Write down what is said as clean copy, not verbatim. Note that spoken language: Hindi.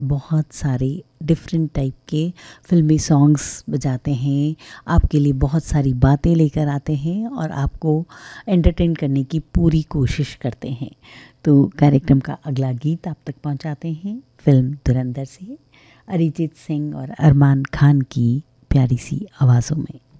बहुत सारे डिफरेंट टाइप के फ़िल्मी सॉन्ग्स बजाते हैं, आपके लिए बहुत सारी बातें लेकर आते हैं और आपको एंटरटेन करने की पूरी कोशिश करते हैं। तो कार्यक्रम का अगला गीत आप तक पहुंचाते हैं फ़िल्म धुरंधर से, अरिजीत सिंह और अरमान खान की प्यारी सी आवाज़ों में।